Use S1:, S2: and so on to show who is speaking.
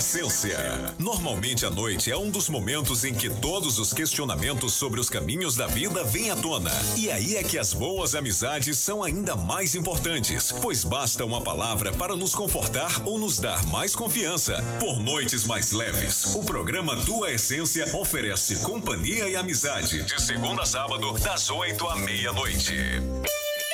S1: Essência. Normalmente a noite é um dos momentos em que todos os questionamentos sobre os caminhos da vida vêm à tona. E aí é que as boas amizades são ainda mais importantes, pois basta uma palavra para nos confortar ou nos dar mais confiança. Por noites mais leves, o programa Tua Essência oferece companhia e amizade de segunda a sábado, das 8 à meia-noite.